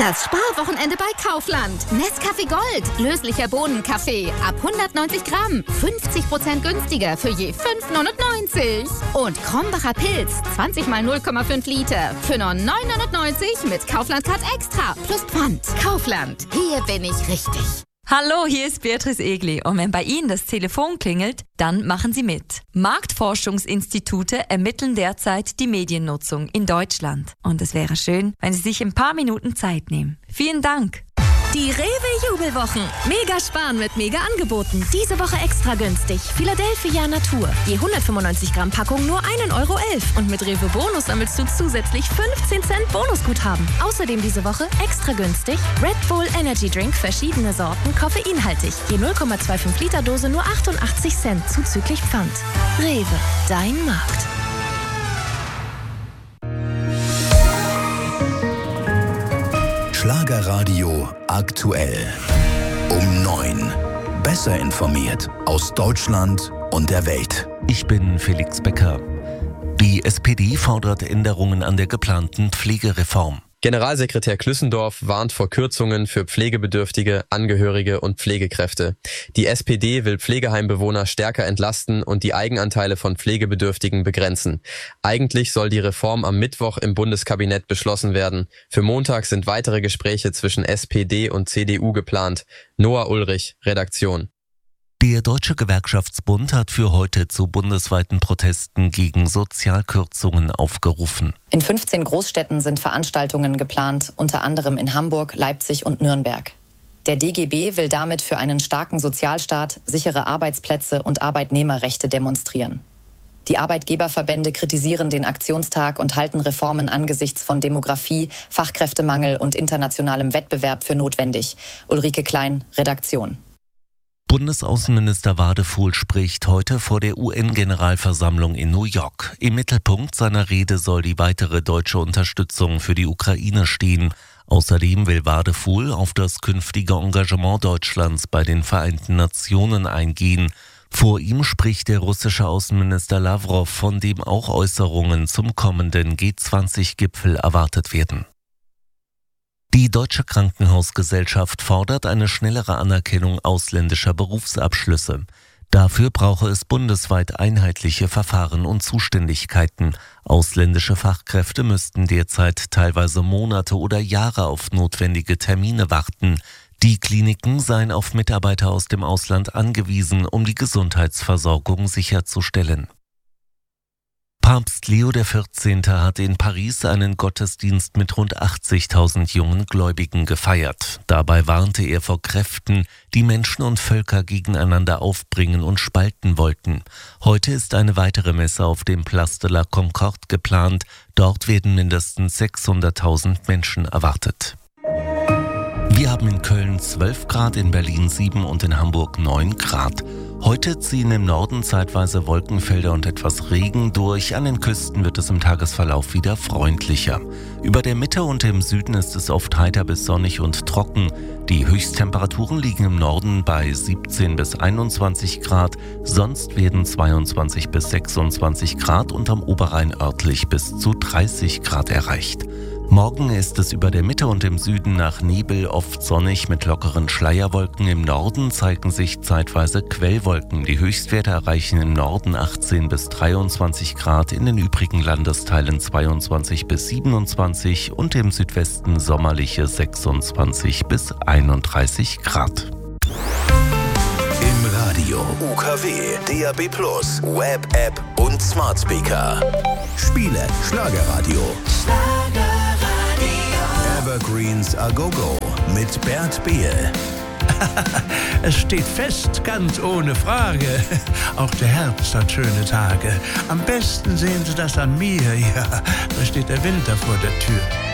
Das Sparwochenende bei Kaufland. Nescafé Gold, löslicher Bohnenkaffee, ab 190 Gramm, 50% günstiger für je 5,99. Und Krombacher Pilz, 20 mal 0,5 Liter, für nur 9,99 mit Kaufland Card Extra, plus Pfand. Kaufland, hier bin ich richtig. Hallo, hier ist Beatrice Egli und wenn bei Ihnen das Telefon klingelt, dann machen Sie mit. Marktforschungsinstitute ermitteln derzeit die Mediennutzung in Deutschland. Und es wäre schön, wenn Sie sich ein paar Minuten Zeit nehmen. Vielen Dank. Die Rewe-Jubelwochen. Mega sparen mit Mega-Angeboten. Diese Woche extra günstig. Philadelphia Natur. Je 195 Gramm Packung nur 1,11 € Und mit Rewe Bonus sammelst du zusätzlich 15 Cent Bonusguthaben. Außerdem diese Woche extra günstig Red Bull Energy Drink, verschiedene Sorten, koffeinhaltig. Je 0,25 Liter Dose nur 88 Cent zuzüglich Pfand. Rewe, dein Markt. Schlagerradio aktuell. Um 9. Besser informiert aus Deutschland und der Welt. Ich bin Felix Becker. Die SPD fordert Änderungen an der geplanten Pflegereform. Generalsekretär Klüssendorf warnt vor Kürzungen für Pflegebedürftige, Angehörige und Pflegekräfte. Die SPD will Pflegeheimbewohner stärker entlasten und die Eigenanteile von Pflegebedürftigen begrenzen. Eigentlich soll die Reform am Mittwoch im Bundeskabinett beschlossen werden. Für Montag sind weitere Gespräche zwischen SPD und CDU geplant. Noah Ulrich, Redaktion. Der Deutsche Gewerkschaftsbund hat für heute zu bundesweiten Protesten gegen Sozialkürzungen aufgerufen. In 15 Großstädten sind Veranstaltungen geplant, unter anderem in Hamburg, Leipzig und Nürnberg. Der DGB will damit für einen starken Sozialstaat, sichere Arbeitsplätze und Arbeitnehmerrechte demonstrieren. Die Arbeitgeberverbände kritisieren den Aktionstag und halten Reformen angesichts von Demografie, Fachkräftemangel und internationalem Wettbewerb für notwendig. Ulrike Klein, Redaktion. Bundesaußenminister Wadefuhl spricht heute vor der UN-Generalversammlung in New York. Im Mittelpunkt seiner Rede soll die weitere deutsche Unterstützung für die Ukraine stehen. Außerdem will Wadefuhl auf das künftige Engagement Deutschlands bei den Vereinten Nationen eingehen. Vor ihm spricht der russische Außenminister Lawrow, von dem auch Äußerungen zum kommenden G20-Gipfel erwartet werden. Die Deutsche Krankenhausgesellschaft fordert eine schnellere Anerkennung ausländischer Berufsabschlüsse. Dafür brauche es bundesweit einheitliche Verfahren und Zuständigkeiten. Ausländische Fachkräfte müssten derzeit teilweise Monate oder Jahre auf notwendige Termine warten. Die Kliniken seien auf Mitarbeiter aus dem Ausland angewiesen, um die Gesundheitsversorgung sicherzustellen. Papst Leo XIV. Hat in Paris einen Gottesdienst mit rund 80.000 jungen Gläubigen gefeiert. Dabei warnte er vor Kräften, die Menschen und Völker gegeneinander aufbringen und spalten wollten. Heute ist eine weitere Messe auf dem Place de la Concorde geplant. Dort werden mindestens 600.000 Menschen erwartet. Wir haben in Köln 12 Grad, in Berlin 7 und in Hamburg 9 Grad. Heute ziehen im Norden zeitweise Wolkenfelder und etwas Regen durch. An den Küsten wird es im Tagesverlauf wieder freundlicher. Über der Mitte und im Süden ist es oft heiter bis sonnig und trocken. Die Höchsttemperaturen liegen im Norden bei 17 bis 21 Grad. Sonst werden 22 bis 26 Grad und am Oberrhein örtlich bis zu 30 Grad erreicht. Morgen ist es über der Mitte und im Süden nach Nebel oft sonnig mit lockeren Schleierwolken. Im Norden zeigen sich zeitweise Quellwolken. Die Höchstwerte erreichen im Norden 18 bis 23 Grad, in den übrigen Landesteilen 22 bis 27 und im Südwesten sommerliche 26 bis 31 Grad. Im Radio, UKW, DAB+, Web-App und Smart Speaker. Spiele Schlagerradio. Evergreens A Go-Go mit Bert Behl. Es steht fest, ganz ohne Frage. Auch der Herbst hat schöne Tage. Am besten sehen Sie das an mir, ja. Da steht der Winter vor der Tür.